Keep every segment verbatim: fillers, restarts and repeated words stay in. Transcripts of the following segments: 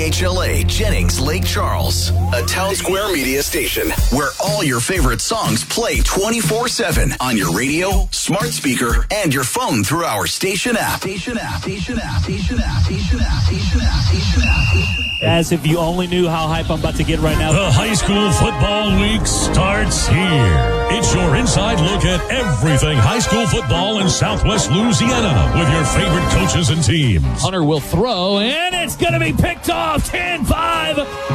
H L A Jennings Lake Charles, a Town Square media station where all your favorite songs play twenty-four seven on your radio, smart speaker, and your phone through our station app. Station app, station app, station app, station app, station app, station app. As if you only knew how hype I'm about to get right now. The high school football week starts here. It's your inside look at everything high school football in Southwest Louisiana with your favorite coaches and teams. Hunter will throw, and it's going to be picked off. ten five,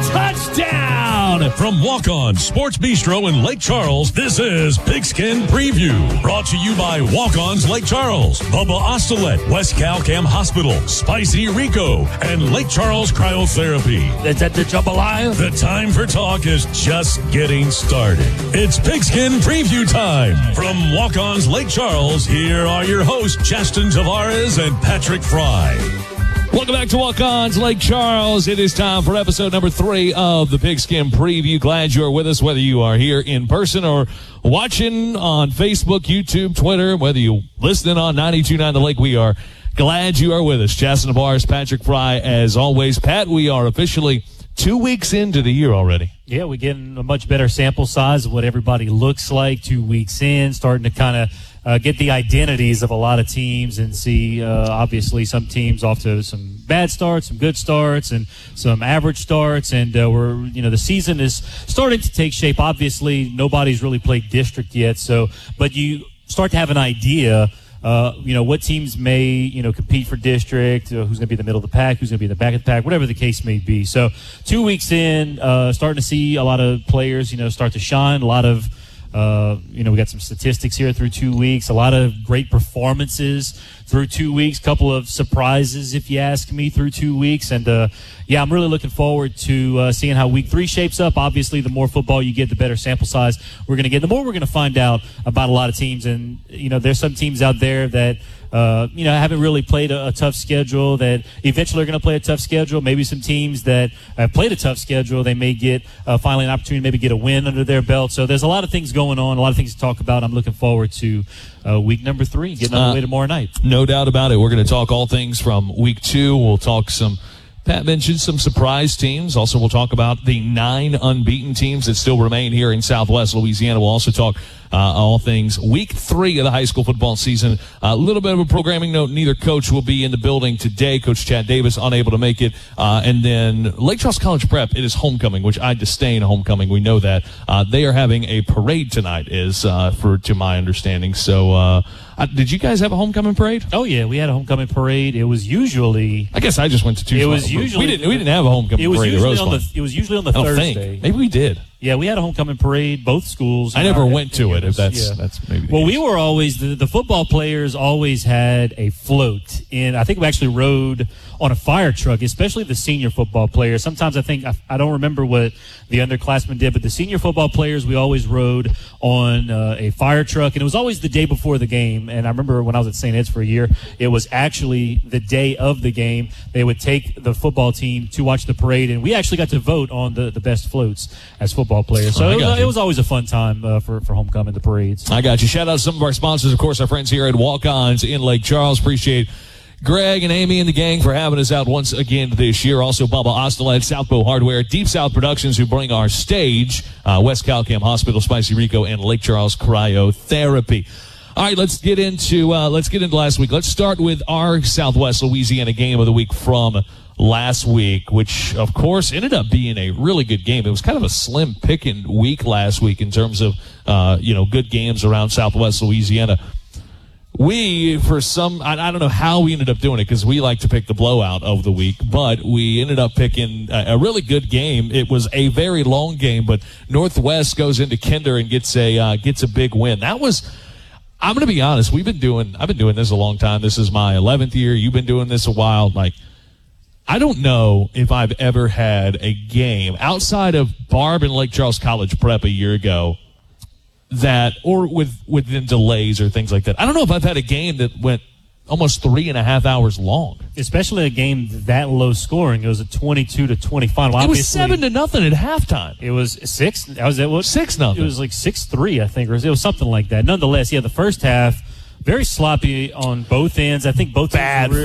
touchdown. From Walk-On Sports Bistro in Lake Charles, this is Pigskin Preview. Brought to you by Walk-On's Lake Charles, Bubba Ostelet, West Calcam Hospital, Spicy Rico, and Lake Charles Cryotherapy. Is that the jambalaya? The time for talk is just getting started. It's Pigskin Preview time. From Walk-On's Lake Charles, here are your hosts, Justin Tavares and Patrick Fry. Welcome back to Walk-On's Lake Charles. It is time for episode number three of the Pigskin Preview. Glad you are with us, whether you are here in person or watching on Facebook, YouTube, Twitter, whether you're listening on ninety-two point nine The Lake. We are glad you are with us. Justin Tavares, Patrick Fry, as always. Pat, we are officially two weeks into the year already. Yeah, we're getting a much better sample size of what everybody looks like two weeks in, starting to kind of uh, get the identities of a lot of teams and see, uh, obviously, some teams off to some bad starts, some good starts, and some average starts. And uh, we're, you know, the season is starting to take shape. Obviously, nobody's really played district yet, so, but you start to have an idea. Uh, you know, what teams may, you know, compete for district, uh, who's going to be in the middle of the pack, who's going to be in the back of the pack, whatever the case may be. So two weeks in, uh, starting to see a lot of players, you know, start to shine. A lot of, uh, you know, we got some statistics here through two weeks. A lot of great performances through two weeks. Couple of surprises, if you ask me, through two weeks. And, uh, yeah, I'm really looking forward to uh, seeing how week three shapes up. Obviously, the more football you get, the better sample size we're going to get. The more we're going to find out about a lot of teams. And, you know, there's some teams out there that, uh, you know, haven't really played a, a tough schedule, that eventually are going to play a tough schedule. Maybe some teams that have played a tough schedule, they may get uh, finally an opportunity to maybe get a win under their belt. So there's a lot of things going on, a lot of things to talk about. I'm looking forward to uh, week number three, getting underway uh, tomorrow night. No doubt about it. We're going to talk all things from week two. We'll talk some Pat mentioned some surprise teams. Also, we'll talk about the nine unbeaten teams that still remain here in Southwest Louisiana. We'll also talk uh, all things week three of the high school football season. A uh, little bit of a programming note. Neither coach will be in the building today. Coach Chad Davis unable to make it. Uh, and then Lake Charles College Prep, it is homecoming, which I disdain homecoming. We know that. Uh, they are having a parade tonight, is uh, for to my understanding. So, uh, Uh, did you guys have a homecoming parade? Oh yeah, we had a homecoming parade. It was usually. I guess I just went to two. It was usually. We didn't. We didn't have a homecoming it was parade. Usually at on the, it was usually on the I don't Thursday. Think. Maybe we did. Yeah, we had a homecoming parade. Both schools. I never our, went to it. If that's yeah. that's maybe. Well, we were always the, the football players always had a float, and I think we actually rode on a fire truck, especially the senior football players. Sometimes I think I, I don't remember what the underclassmen did, but the senior football players we always rode on uh, a fire truck, and it was always the day before the game. And I remember when I was at Saint Ed's for a year, it was actually the day of the game. They would take the football team to watch the parade, and we actually got to vote on the, the best floats as football players. So it was, it was always a fun time uh, for, for homecoming, the parades. I got you. Shout out to some of our sponsors, of course, our friends here at Walk-Ons in Lake Charles. Appreciate Greg and Amy and the gang for having us out once again this year. Also, Bubba Ostelet, Southbow Hardware, Deep South Productions, who bring our stage, uh, West Calcam Hospital, Spicy Rico, and Lake Charles Cryotherapy. All right, let's get into uh, let's get into last week. Let's start with our Southwest Louisiana game of the week from last week, which, of course, ended up being a really good game. It was kind of a slim picking week last week in terms of, uh, you know, good games around Southwest Louisiana. We, for some, I, I don't know how we ended up doing it because we like to pick the blowout of the week, but we ended up picking a, a really good game. It was a very long game, but Northwest goes into Kinder and gets a uh, gets a big win. That was, I'm going to be honest, we've been doing, I've been doing this a long time. This is my eleventh year. You've been doing this a while. Like, I don't know if I've ever had a game outside of Barb and Lake Charles College Prep a year ago that, or with within delays or things like that. I don't know if I've had a game that went almost three and a half hours long. Especially a game that low scoring. It was a twenty-two to twenty final. It was seven to nothing at halftime. It was six. That was it. What? Six nothing. It was like six three, I think, or it was something like that. Nonetheless, yeah, the first half very sloppy on both ends. I think both bad. Teams were